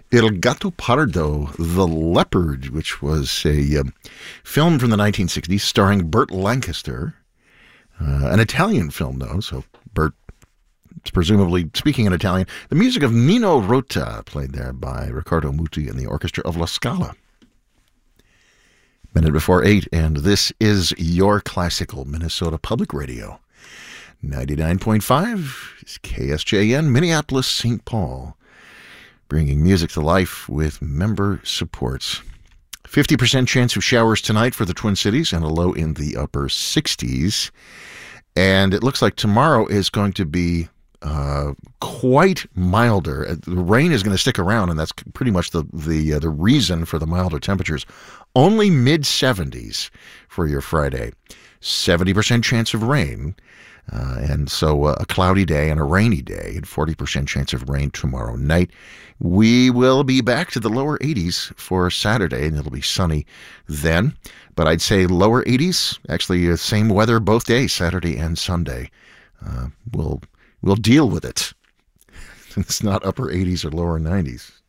El Gato Pardo, The Leopard, which was a film from the 1960s starring Burt Lancaster. An Italian film, though, so Burt is presumably speaking in Italian. The music of Nino Rota, played there by Riccardo Muti and the orchestra of La Scala. Minute before 8, and this is your classical Minnesota Public Radio. 99.5 is KSJN, Minneapolis, St. Paul, bringing music to life with member supports. 50% chance of showers tonight for the Twin Cities and a low in the upper 60s. And it looks like tomorrow is going to be quite milder. The rain is going to stick around, and that's pretty much the reason for the milder temperatures. Only mid-70s for your Friday. 70% chance of rain. And so a cloudy day and a rainy day, and 40% chance of rain tomorrow night. We will be back to the lower 80s for Saturday, and it'll be sunny then. But I'd say lower 80s, actually the same weather both days, Saturday and Sunday. We'll deal with it. It's not upper 80s or lower 90s.